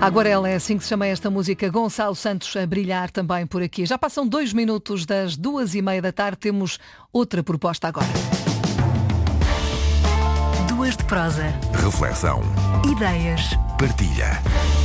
Agora ela é assim que se chama esta música, Gonçalo Santos a brilhar também por aqui. Já passam 2 minutos das 2:30 da tarde, temos outra proposta agora. Duas de prosa. Reflexão. Ideias. Partilha.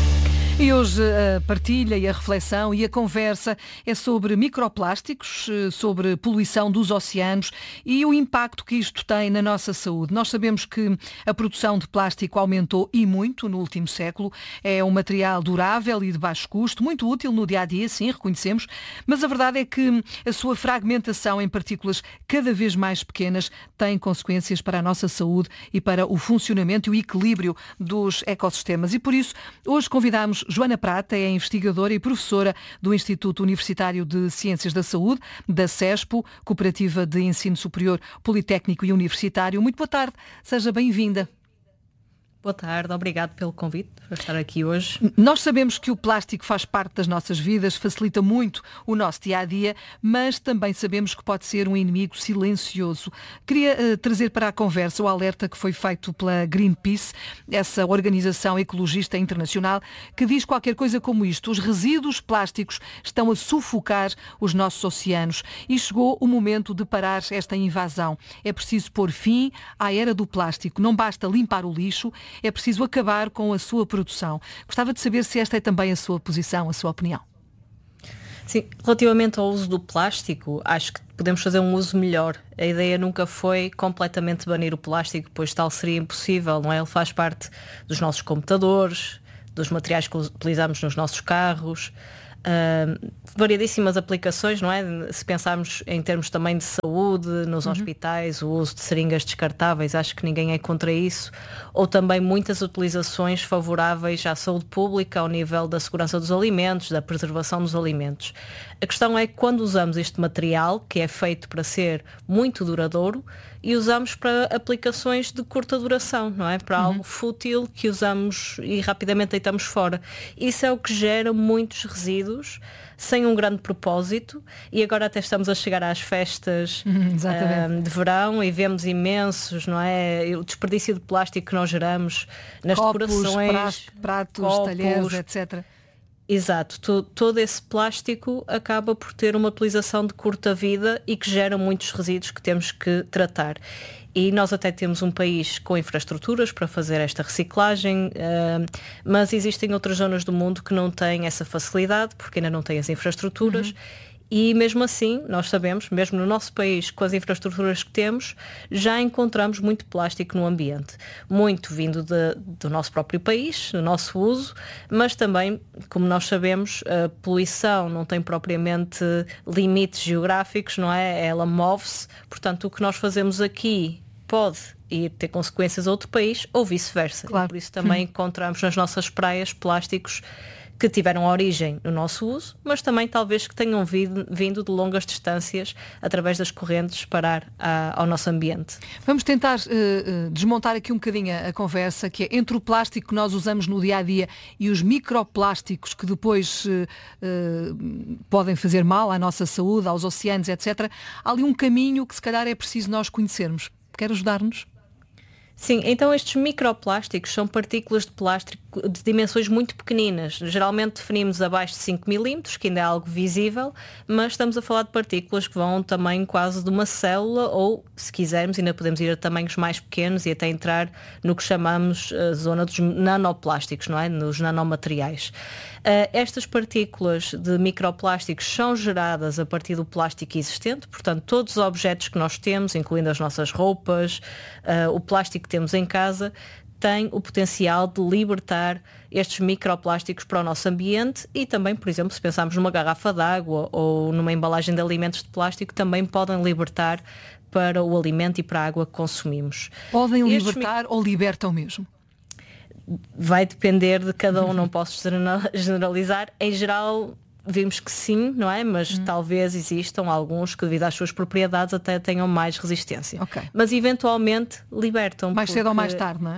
E hoje a partilha e a reflexão e a conversa é sobre microplásticos, sobre poluição dos oceanos e o impacto que isto tem na nossa saúde. Nós sabemos que a produção de plástico aumentou e muito no último século. É um material durável e de baixo custo, muito útil no dia-a-dia, sim, reconhecemos, mas a verdade é que a sua fragmentação em partículas cada vez mais pequenas tem consequências para a nossa saúde e para o funcionamento e o equilíbrio dos ecossistemas. E por isso, hoje convidamos Joana Prata, é investigadora e professora do Instituto Universitário de Ciências da Saúde, da CESPO, Cooperativa de Ensino Superior Politécnico e Universitário. Muito boa tarde, seja bem-vinda. Boa tarde, obrigado pelo convite para estar aqui hoje. Nós sabemos que o plástico faz parte das nossas vidas, facilita muito o nosso dia-a-dia, mas também sabemos que pode ser um inimigo silencioso. Queria trazer para a conversa o alerta que foi feito pela Greenpeace, essa organização ecologista internacional, que diz qualquer coisa como isto: os resíduos plásticos estão a sufocar os nossos oceanos e chegou o momento de parar esta invasão. É preciso pôr fim à era do plástico, não basta limpar o lixo, é preciso acabar com a sua produção. Gostava de saber se esta é também a sua posição, a sua opinião. Sim, relativamente ao uso do plástico, acho que podemos fazer um uso melhor. A ideia nunca foi completamente banir o plástico, pois tal seria impossível, não é? Ele faz parte dos nossos computadores, dos materiais que utilizamos nos nossos carros, variedíssimas aplicações, não é? Se pensarmos em termos também de saúde, nos hospitais, o uso de seringas descartáveis, acho que ninguém é contra isso, ou também muitas utilizações favoráveis à saúde pública, ao nível da segurança dos alimentos, da preservação dos alimentos. A questão é que quando usamos este material, que é feito para ser muito duradouro, e usamos para aplicações de curta duração, não é? Para algo fútil que usamos e rapidamente deitamos fora. Isso é o que gera muitos resíduos sem um grande propósito, e agora até estamos a chegar às festas de verão e vemos imensos, não é? O desperdício de plástico que nós geramos nas decorações, pratos, copos, talheres, etc. Exato, todo esse plástico acaba por ter uma utilização de curta vida e que gera muitos resíduos que temos que tratar. E nós até temos um país com infraestruturas para fazer esta reciclagem, mas existem outras zonas do mundo que não têm essa facilidade, porque ainda não têm as infraestruturas. E mesmo assim, nós sabemos, mesmo no nosso país, com as infraestruturas que temos, já encontramos muito plástico no ambiente. Muito vindo do nosso próprio país, do nosso uso, mas também, como nós sabemos, a poluição não tem propriamente limites geográficos, não é? Ela move-se, portanto, o que nós fazemos aqui pode ir ter consequências a outro país ou vice-versa. Claro. Por isso também encontramos nas nossas praias plásticos que tiveram origem no nosso uso, mas também talvez que tenham vindo de longas distâncias através das correntes parar ao nosso ambiente. Vamos tentar desmontar aqui um bocadinho a conversa, que é entre o plástico que nós usamos no dia-a-dia e os microplásticos que depois podem fazer mal à nossa saúde, aos oceanos, etc. Há ali um caminho que se calhar é preciso nós conhecermos. Quer ajudar-nos? Sim, então estes microplásticos são partículas de plástico de dimensões muito pequeninas. Geralmente definimos abaixo de 5 milímetros, que ainda é algo visível, mas estamos a falar de partículas que vão também quase de uma célula, ou, se quisermos, ainda podemos ir a tamanhos mais pequenos e até entrar no que chamamos a zona dos nanoplásticos, não é? Nos nanomateriais. Estas partículas de microplásticos são geradas a partir do plástico existente, portanto todos os objetos que nós temos, incluindo as nossas roupas, o plástico que temos em casa, tem o potencial de libertar estes microplásticos para o nosso ambiente e também, por exemplo, se pensarmos numa garrafa de água ou numa embalagem de alimentos de plástico, também podem libertar para o alimento e para a água que consumimos. Podem libertar ou libertam mesmo? Vai depender de cada um, não posso generalizar. Em geral, vimos que sim, não é? Mas talvez existam alguns que, devido às suas propriedades, até tenham mais resistência. Okay. Mas eventualmente libertam. Mais cedo ou mais tarde, não é?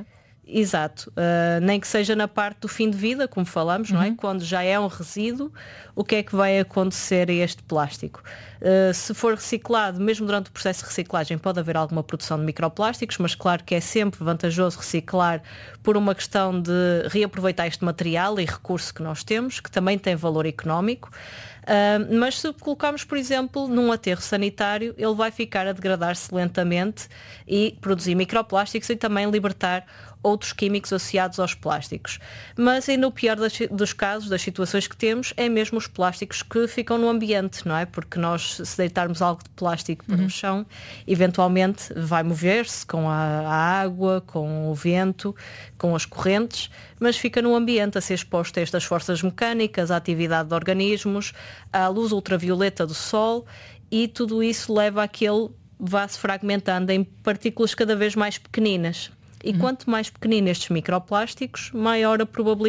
Exato, nem que seja na parte do fim de vida, como falamos, não é? Quando já é um resíduo, o que é que vai acontecer a este plástico? Se for reciclado, mesmo durante o processo de reciclagem pode haver alguma produção de microplásticos, mas claro que é sempre vantajoso reciclar por uma questão de reaproveitar este material e recurso que nós temos, que também tem valor económico. Mas se colocarmos, por exemplo, num aterro sanitário, ele vai ficar a degradar-se lentamente e produzir microplásticos e também libertar outros químicos associados aos plásticos. Mas ainda o pior dos casos, das situações que temos, é mesmo os plásticos que ficam no ambiente, não é? Porque nós, se deitarmos algo de plástico para o chão, eventualmente vai mover-se com a água, com o vento, com as correntes, mas fica no ambiente a ser exposto a estas forças mecânicas, à atividade de organismos, à luz ultravioleta do sol, e tudo isso leva a que ele vá se fragmentando em partículas cada vez mais pequeninas. E quanto mais pequeninos estes microplásticos, maior a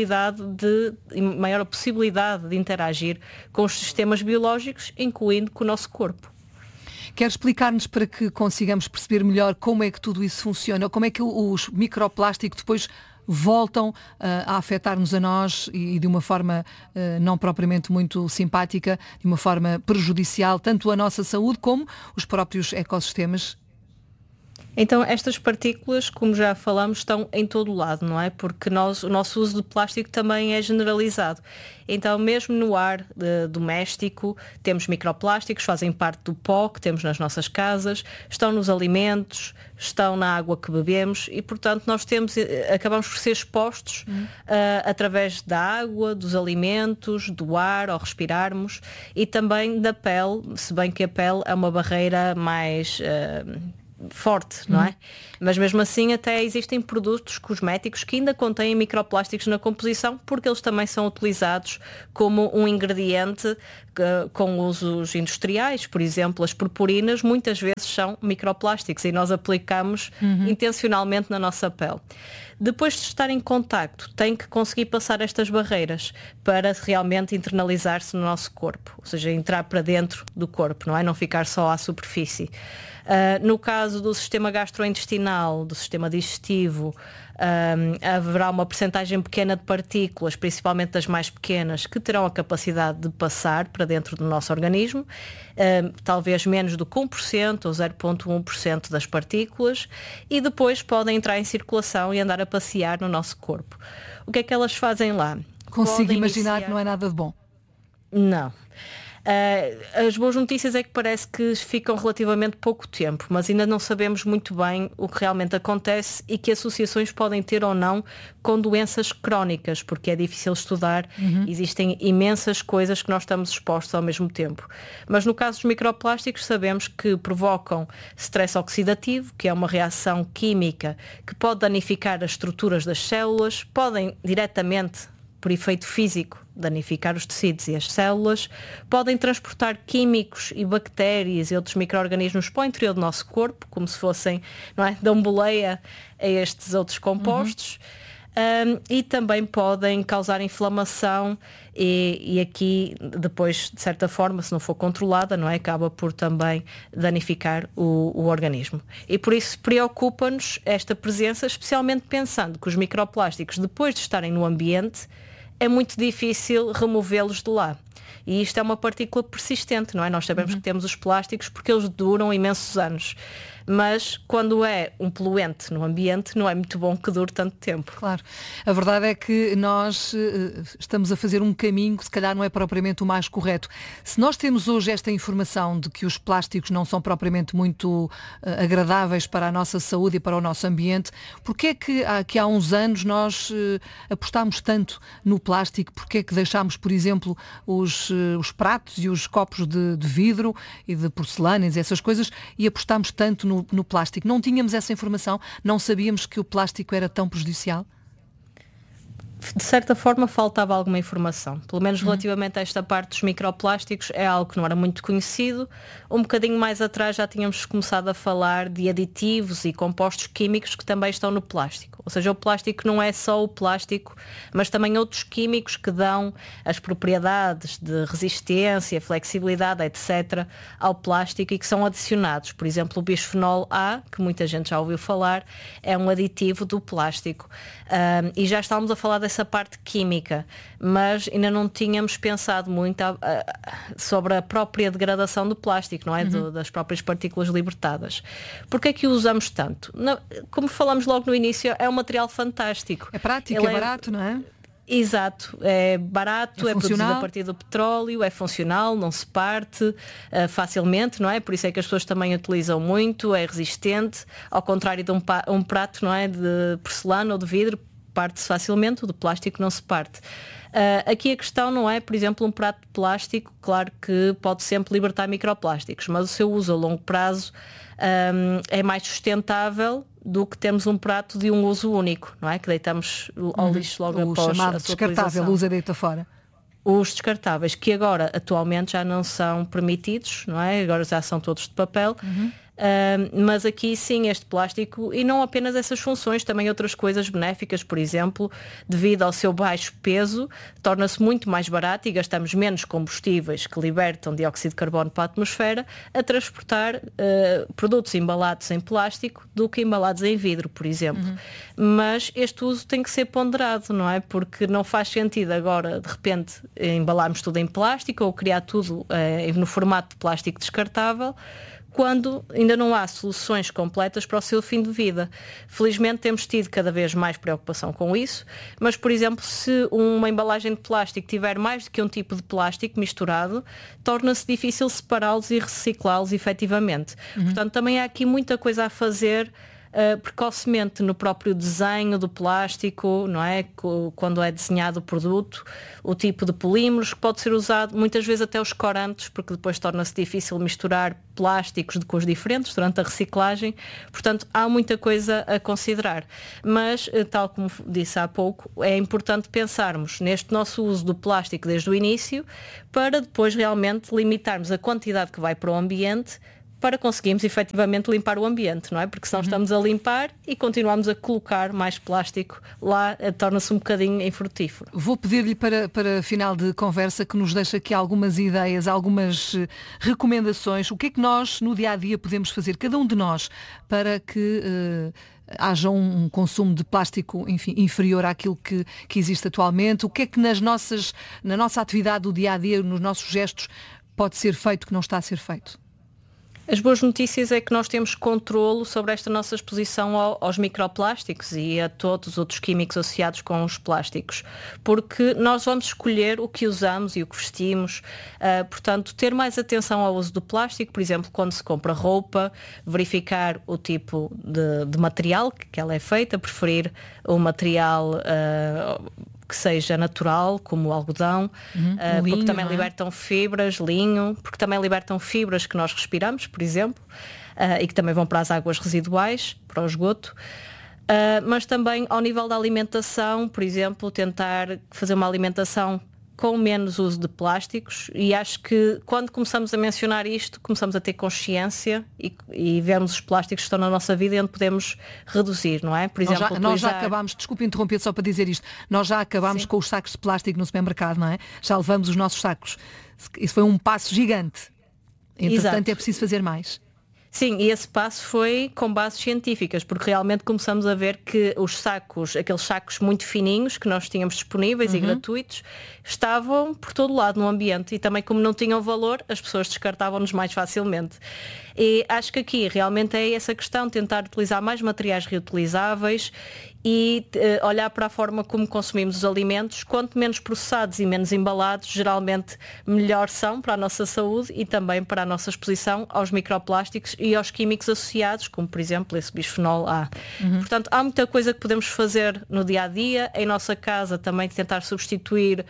possibilidade de interagir com os sistemas biológicos, incluindo com o nosso corpo. Quer explicar-nos, para que consigamos perceber melhor, como é que tudo isso funciona? Como é que os microplásticos depois voltam a afetar-nos a nós e de uma forma não propriamente muito simpática, de uma forma prejudicial, tanto a nossa saúde como os próprios ecossistemas? Então estas partículas, como já falamos, estão em todo o lado, não é? Porque o nosso uso de plástico também é generalizado. Então mesmo no ar doméstico temos microplásticos, fazem parte do pó que temos nas nossas casas, estão nos alimentos, estão na água que bebemos e, portanto, acabamos por ser expostos através da água, dos alimentos, do ar, ao respirarmos, e também da pele, se bem que a pele é uma barreira mais forte, não é? Mas mesmo assim até existem produtos cosméticos que ainda contêm microplásticos na composição, porque eles também são utilizados como um ingrediente com usos industriais. Por exemplo, as purpurinas muitas vezes são microplásticos e nós aplicamos intencionalmente na nossa pele. Depois de estar em contacto, tem que conseguir passar estas barreiras para realmente internalizar-se no nosso corpo, ou seja, entrar para dentro do corpo, não é? Não ficar só à superfície. No caso do sistema gastrointestinal, do sistema digestivo, haverá uma percentagem pequena de partículas, principalmente das mais pequenas, que terão a capacidade de passar para dentro do nosso organismo, talvez menos do que 1% ou 0,1% das partículas, e depois podem entrar em circulação e andar a passear no nosso corpo. O que é que elas fazem lá? Consigo imaginar que não é nada de bom. Não. As boas notícias é que parece que ficam relativamente pouco tempo, mas ainda não sabemos muito bem o que realmente acontece e que associações podem ter ou não com doenças crónicas, porque é difícil estudar, existem imensas coisas que nós estamos expostos ao mesmo tempo. Mas no caso dos microplásticos sabemos que provocam stress oxidativo, que é uma reação química que pode danificar as estruturas das células, podem diretamente, por efeito físico, danificar os tecidos e as células, podem transportar químicos e bactérias e outros micro-organismos para o interior do nosso corpo, como se fossem, não é, dão boleia a estes outros compostos, e também podem causar inflamação e aqui depois, de certa forma, se não for controlada, não é, acaba por também danificar o organismo. E por isso preocupa-nos esta presença, especialmente pensando que os microplásticos, depois de estarem no ambiente, é muito difícil removê-los de lá. E isto é uma partícula persistente, não é? Nós sabemos que temos os plásticos porque eles duram imensos anos. Mas quando é um poluente no ambiente, não é muito bom que dure tanto tempo. Claro. A verdade é que nós estamos a fazer um caminho que se calhar não é propriamente o mais correto. Se nós temos hoje esta informação de que os plásticos não são propriamente muito agradáveis para a nossa saúde e para o nosso ambiente, porquê é que há uns anos nós apostámos tanto no plástico? Porquê é que deixámos, por exemplo, os pratos e os copos de vidro e de porcelanas e essas coisas e apostámos tanto no plástico? Não tínhamos essa informação? Não sabíamos que o plástico era tão prejudicial? certa forma faltava alguma informação, pelo menos relativamente a esta parte dos microplásticos. É algo que não era muito conhecido. Um bocadinho mais atrás já tínhamos começado a falar de aditivos e compostos químicos que também estão no plástico. Ou seja, o plástico não é só o plástico, mas também outros químicos que dão as propriedades de resistência, flexibilidade, etc. ao plástico e que são adicionados. Por exemplo, o bisfenol A, que muita gente já ouviu falar, é um aditivo do plástico. E já estávamos a falar dessa parte química, mas ainda não tínhamos pensado muito sobre a própria degradação do plástico, não é? Das próprias partículas libertadas. Porquê é que o usamos tanto? Como falamos logo no início, é um material fantástico. É prático, é barato, não é? Exato, é barato, é produzido a partir do petróleo, é funcional, não se parte facilmente, não é? Por isso é que as pessoas também utilizam muito, é resistente, ao contrário de um prato, não é? De porcelana ou de vidro, parte-se facilmente, o de plástico não se parte. Aqui a questão não é, por exemplo, um prato de plástico, claro que pode sempre libertar microplásticos, mas o seu uso a longo prazo é mais sustentável do que termos um prato de um uso único, não é? Que deitamos ao lixo logo após a sua descartável, usa e deita fora. Os descartáveis, que agora atualmente já não são permitidos, não é? Agora já são todos de papel. Mas aqui sim, este plástico, e não apenas essas funções, também outras coisas benéficas, por exemplo, devido ao seu baixo peso, torna-se muito mais barato e gastamos menos combustíveis que libertam dióxido de carbono para a atmosfera a transportar produtos embalados em plástico do que embalados em vidro, por exemplo. Mas este uso tem que ser ponderado, não é? Porque não faz sentido agora, de repente, embalarmos tudo em plástico ou criar tudo no formato de plástico descartável, quando ainda não há soluções completas para o seu fim de vida. Felizmente temos tido cada vez mais preocupação com isso, mas, por exemplo, se uma embalagem de plástico tiver mais do que um tipo de plástico misturado, torna-se difícil separá-los e reciclá-los efetivamente. Portanto, também há aqui muita coisa a fazer precocemente no próprio desenho do plástico, não é? Quando é desenhado o produto, o tipo de polímeros que pode ser usado, muitas vezes até os corantes, porque depois torna-se difícil misturar plásticos de cores diferentes durante a reciclagem. Portanto, há muita coisa a considerar. Mas, tal como disse há pouco, é importante pensarmos neste nosso uso do plástico desde o início, para depois realmente limitarmos a quantidade que vai para o ambiente, para conseguirmos efetivamente limpar o ambiente, não é? Porque senão estamos a limpar e continuamos a colocar mais plástico lá, torna-se um bocadinho infrutífero. Vou pedir-lhe para final de conversa que nos deixe aqui algumas ideias, algumas recomendações. O que é que nós, no dia-a-dia, podemos fazer, cada um de nós, para que haja um consumo de plástico, enfim, inferior àquilo que existe atualmente? O que é que na nossa atividade do dia-a-dia, nos nossos gestos, pode ser feito que não está a ser feito? As boas notícias é que nós temos controlo sobre esta nossa exposição aos microplásticos e a todos os outros químicos associados com os plásticos, porque nós vamos escolher o que usamos e o que vestimos. Portanto, ter mais atenção ao uso do plástico, por exemplo, quando se compra roupa, verificar o tipo de material que ela é feita, preferir o material que seja natural, como o algodão, linho, porque também libertam fibras, linho, porque também libertam fibras que nós respiramos, por exemplo, e que também vão para as águas residuais, para o esgoto. Mas também ao nível da alimentação, por exemplo, tentar fazer uma alimentação com menos uso de plásticos, e acho que quando começamos a mencionar isto, começamos a ter consciência e vemos os plásticos que estão na nossa vida e onde podemos reduzir, não é? Por exemplo, nós já acabámos, desculpe interromper só para dizer isto, nós já acabámos com os sacos de plástico no supermercado, não é? Já levamos os nossos sacos. Isso foi um passo gigante. Entretanto, exato, é preciso fazer mais. Sim, e esse passo foi com bases científicas, porque realmente começamos a ver que os sacos, aqueles sacos muito fininhos que nós tínhamos disponíveis e gratuitos, estavam por todo lado no ambiente, e também, como não tinham valor, as pessoas descartavam-nos mais facilmente. E acho que aqui realmente é essa questão, tentar utilizar mais materiais reutilizáveis e olhar para a forma como consumimos os alimentos. Quanto menos processados e menos embalados, geralmente melhor são para a nossa saúde e também para a nossa exposição aos microplásticos e aos químicos associados, como por exemplo esse bisfenol A. Portanto, há muita coisa que podemos fazer no dia-a-dia, em nossa casa também, tentar substituir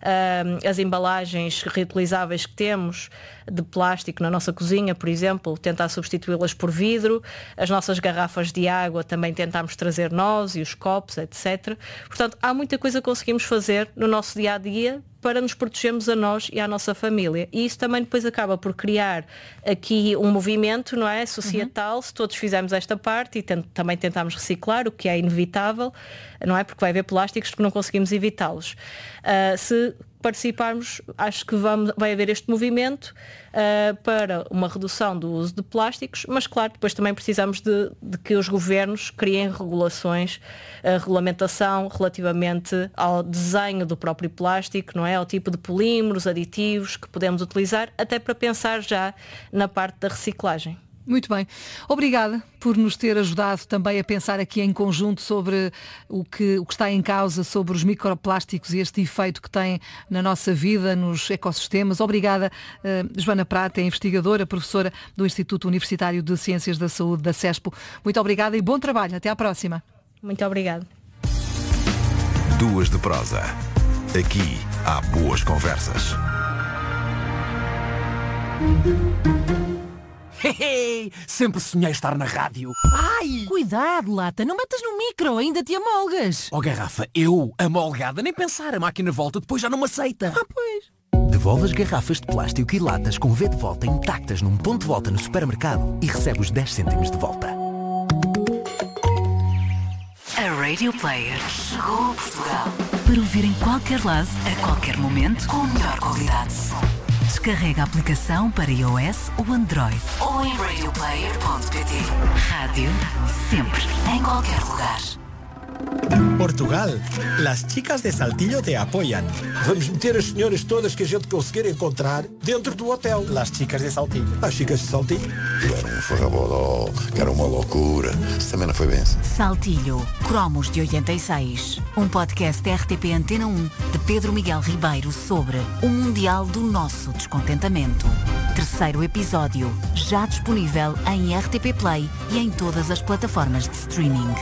as embalagens reutilizáveis que temos de plástico na nossa cozinha, por exemplo, tentar substituí-las por vidro. As nossas garrafas de água também tentarmos trazer nós e os copos, etc. Portanto, há muita coisa que conseguimos fazer no nosso dia-a-dia para nos protegermos a nós e à nossa família. E isso também depois acaba por criar aqui um movimento, não é, societal, se todos fizermos esta parte e também tentarmos reciclar, o que é inevitável, não é, porque vai haver plásticos que não conseguimos evitá-los. Se participarmos, acho que vai haver este movimento para uma redução do uso de plásticos, mas claro, depois também precisamos de que os governos criem regulações, regulamentação relativamente ao desenho do próprio plástico, não é? Ao tipo de polímeros, aditivos que podemos utilizar, até para pensar já na parte da reciclagem. Muito bem. Obrigada por nos ter ajudado também a pensar aqui em conjunto sobre o que está em causa, sobre os microplásticos e este efeito que tem na nossa vida, nos ecossistemas. Obrigada, Joana Prata, é investigadora, professora do Instituto Universitário de Ciências da Saúde da CESPO. Muito obrigada e bom trabalho. Até à próxima. Muito obrigada. Duas de prosa. Aqui há boas conversas. Sempre sonhei estar na rádio. Ai! Cuidado, Lata, não metas no micro, ainda te amolgas. Oh, garrafa, eu, amolgada, nem pensar, a máquina volta, depois já não me aceita. Pois. Devolve as garrafas de plástico e latas com V de volta intactas num ponto de volta no supermercado e recebe os 10 cêntimos de volta. A Radio Player chegou a Portugal para ouvir em qualquer lado, a qualquer momento, com a melhor qualidade de som. Descarrega a aplicação para iOS ou Android ou em radioplayer.pt. Rádio sempre, em qualquer lugar. Portugal, las chicas de Saltillo te apoyan. Vamos meter as senhoras todas que a gente conseguir encontrar dentro do hotel. Las chicas de Saltillo. As chicas de Saltillo. Era um farrabodó, era uma loucura. Isso também não foi bem assim. Saltilho, Cromos de 86. Um podcast RTP Antena 1 de Pedro Miguel Ribeiro sobre o Mundial do Nosso Descontentamento. Terceiro episódio, já disponível em RTP Play e em todas as plataformas de streaming.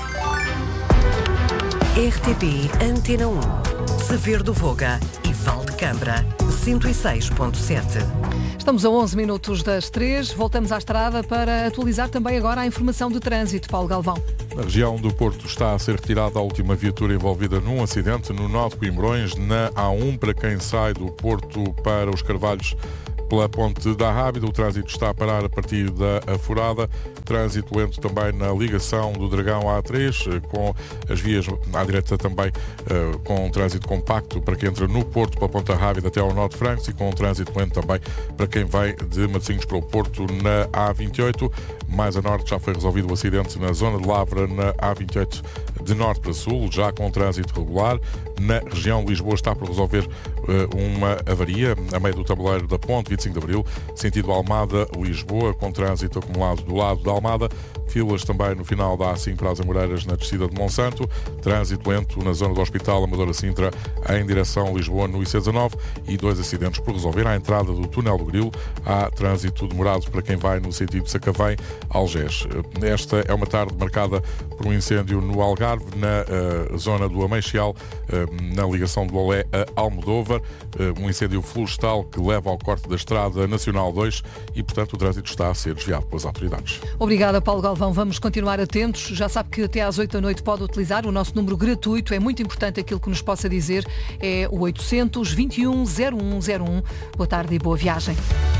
RTP Antena 1, Saber do Voga e Valdecambra, 106.7. Estamos a 11 minutos das 3, voltamos à estrada para atualizar também agora a informação de trânsito. Paulo Galvão. Na região do Porto está a ser retirada a última viatura envolvida num acidente no nó de Coimbrões, na A1, para quem sai do Porto para os Carvalhos pela Ponte da Rábida. O trânsito está a parar a partir da Aforada. Trânsito lento também na ligação do Dragão A3, com as vias à direita também com um trânsito compacto para quem entra no Porto pela Ponte da Rábida até ao nó de Francos, e com um trânsito lento também para quem vai de Matosinhos para o Porto na A28. Mais a norte já foi resolvido o acidente na zona de Lavra, na A28 de norte para sul, já com trânsito regular. Na região de Lisboa está por resolver uma avaria a meio do tabuleiro da Ponte 25 de Abril, sentido Almada-Lisboa, com trânsito acumulado do lado da Almada. Filas também no final da A5 para as Amoreiras, na descida de Monsanto. Trânsito lento na zona do Hospital Amadora Sintra, em direção a Lisboa, no IC19. E 2 acidentes por resolver. À entrada do Túnel do Grilo, há trânsito demorado para quem vai no sentido de Sacavém-Algés. Esta é uma tarde marcada por um incêndio no Algarve, na zona do Ameixial, na ligação do Olé a Almodóvar. Um incêndio florestal que leva ao corte da Estrada Nacional 2 e, portanto, o trânsito está a ser desviado pelas autoridades. Obrigada, Paulo Galvão. Vamos continuar atentos. Já sabe que até às 8 da noite pode utilizar o nosso número gratuito. É muito importante aquilo que nos possa dizer. É o 800 21 0101. Boa tarde e boa viagem.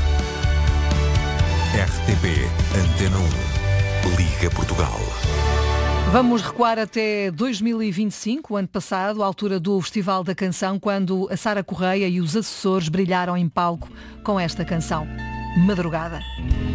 RTP Antena 1. Liga Portugal. Vamos recuar até 2025, o ano passado, à altura do Festival da Canção, quando a Sara Correia e os assessores brilharam em palco com esta canção, Madrugada.